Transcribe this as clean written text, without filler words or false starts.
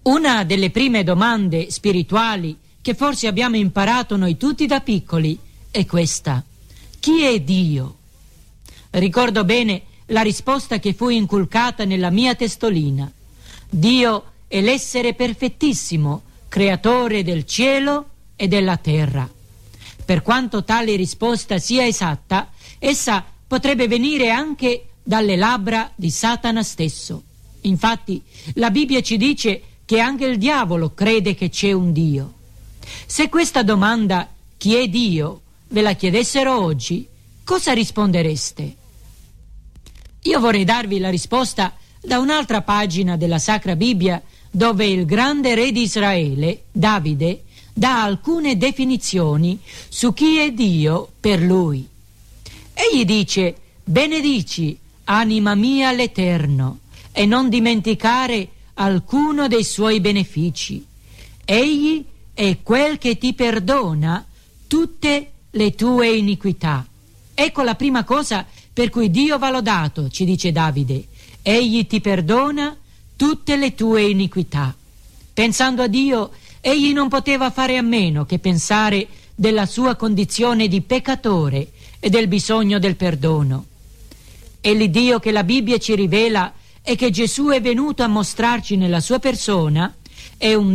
Una delle prime domande spirituali che forse abbiamo imparato noi tutti da piccoli è questa: chi è Dio? Ricordo bene la risposta che fu inculcata nella mia testolina: Dio è l'essere perfettissimo, creatore del cielo e della terra. Per quanto tale risposta sia esatta, essa potrebbe venire anche dalle labbra di Satana stesso. Infatti, la Bibbia ci dice che anche il diavolo crede che c'è un Dio. Se questa domanda, chi è Dio, ve la chiedessero oggi, cosa rispondereste? Io vorrei darvi la risposta da un'altra pagina della Sacra Bibbia, dove il grande re di Israele, Davide, dà alcune definizioni su chi è Dio per lui. Egli dice: benedici, anima mia, l'Eterno, e non dimenticare alcuno dei suoi benefici. Egli è quel che ti perdona tutte le tue iniquità. Ecco la prima cosa per cui Dio va lodato, ci dice Davide: egli ti perdona tutte le tue iniquità. Pensando a Dio, egli non poteva fare a meno che pensare della sua condizione di peccatore e del bisogno del perdono. E l'Iddio che la Bibbia ci rivela e che Gesù è venuto a mostrarci nella sua persona è un